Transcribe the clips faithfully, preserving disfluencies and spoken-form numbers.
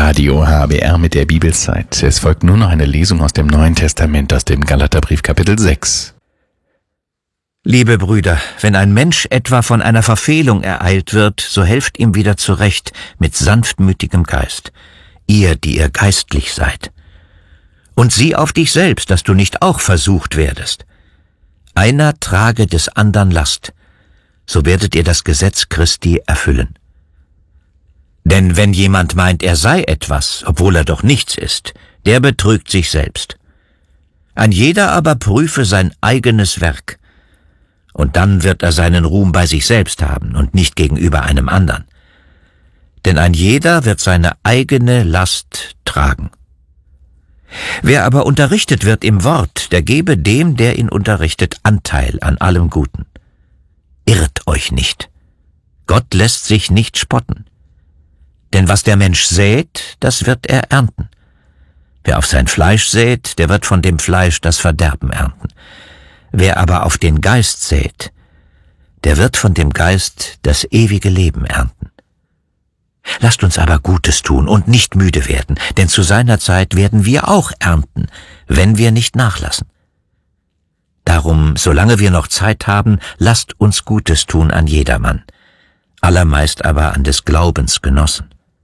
Radio H B R mit der Bibelzeit. Es folgt nun noch eine Lesung aus dem Neuen Testament, aus dem Galaterbrief Kapitel sechs. Liebe Brüder, wenn ein Mensch etwa von einer Verfehlung ereilt wird, so helft ihm wieder zurecht mit sanftmütigem Geist, ihr, die ihr geistlich seid. Und sieh auf dich selbst, dass du nicht auch versucht werdest. Einer trage des andern Last, so werdet ihr das Gesetz Christi erfüllen. Denn wenn jemand meint, er sei etwas, obwohl er doch nichts ist, der betrügt sich selbst. Ein jeder aber prüfe sein eigenes Werk, und dann wird er seinen Ruhm bei sich selbst haben und nicht gegenüber einem anderen. Denn ein jeder wird seine eigene Last tragen. Wer aber unterrichtet wird im Wort, der gebe dem, der ihn unterrichtet, Anteil an allem Guten. Irrt euch nicht. Gott lässt sich nicht spotten. Denn was der Mensch sät, das wird er ernten. Wer auf sein Fleisch sät, der wird von dem Fleisch das Verderben ernten. Wer aber auf den Geist sät, der wird von dem Geist das ewige Leben ernten. Lasst uns aber Gutes tun und nicht müde werden, denn zu seiner Zeit werden wir auch ernten, wenn wir nicht nachlassen. Darum, solange wir noch Zeit haben, lasst uns Gutes tun an jedermann, allermeist aber an des Glaubens Genossen.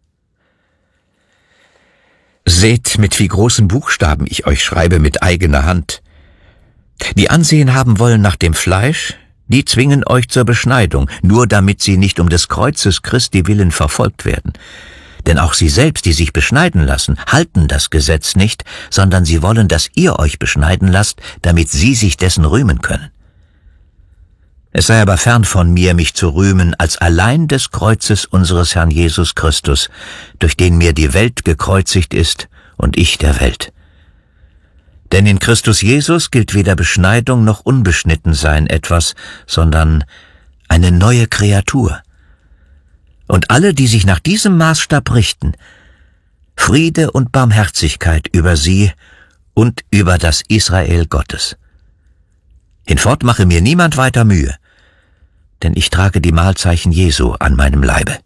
Seht, mit wie großen Buchstaben ich euch schreibe mit eigener Hand. Die Ansehen haben wollen nach dem Fleisch, die zwingen euch zur Beschneidung, nur damit sie nicht um des Kreuzes Christi willen verfolgt werden. Denn auch sie selbst, die sich beschneiden lassen, halten das Gesetz nicht, sondern sie wollen, dass ihr euch beschneiden lasst, damit sie sich dessen rühmen können. Es sei aber fern von mir, mich zu rühmen, als allein des Kreuzes unseres Herrn Jesus Christus, durch den mir die Welt gekreuzigt ist und ich der Welt. Denn in Christus Jesus gilt weder Beschneidung noch Unbeschnittensein etwas, sondern eine neue Kreatur. Und alle, die sich nach diesem Maßstab richten, Friede und Barmherzigkeit über sie und über das Israel Gottes. Hinfort mache mir niemand weiter Mühe, denn ich trage die Mahlzeichen Jesu an meinem Leibe.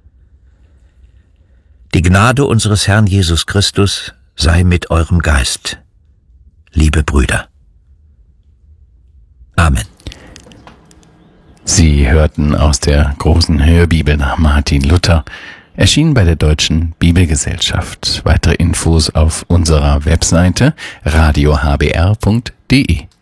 Die Gnade unseres Herrn Jesus Christus sei mit eurem Geist, liebe Brüder. Amen. Sie hörten aus der großen Hörbibel nach Martin Luther, erschienen bei der Deutschen Bibelgesellschaft. Weitere Infos auf unserer Webseite radio h b r punkt d e.